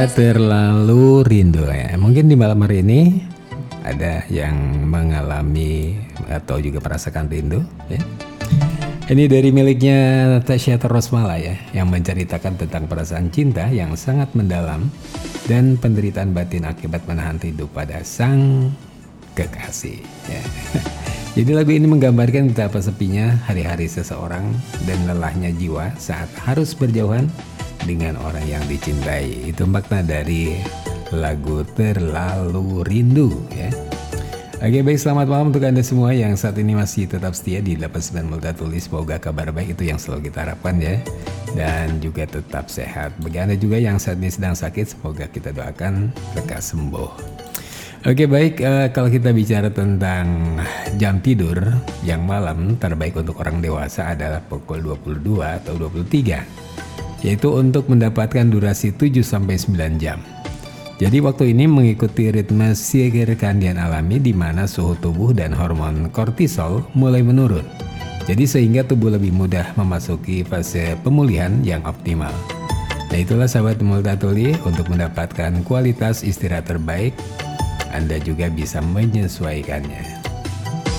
Terlalu rindu ya. Mungkin di malam hari ini ada yang mengalami atau juga merasakan rindu ya. Ini dari miliknya Tasya Rosmala ya, yang menceritakan tentang perasaan cinta yang sangat mendalam dan penderitaan batin akibat menahan rindu pada sang kekasih ya. Jadi lagu ini menggambarkan betapa sepinya hari-hari seseorang dan lelahnya jiwa saat harus berjauhan dengan orang yang dicintai. Itu makna dari lagu Terlalu Rindu ya. Oke baik, selamat malam untuk Anda semua yang saat ini masih tetap setia di 89 Multatuli. Semoga kabar baik itu yang selalu kita harapkan ya, dan juga tetap sehat. Bagi Anda juga yang saat ini sedang sakit, semoga kita doakan lekas sembuh. Oke baik, kalau kita bicara tentang jam tidur yang malam terbaik untuk orang dewasa adalah pukul 22 atau 23, yaitu untuk mendapatkan durasi 7-9 jam. Jadi waktu ini mengikuti ritme sirkadian alami di mana suhu tubuh dan hormon kortisol mulai menurun. Jadi sehingga tubuh lebih mudah memasuki fase pemulihan yang optimal. Nah itulah sahabat Multatuli, untuk mendapatkan kualitas istirahat terbaik, Anda juga bisa menyesuaikannya.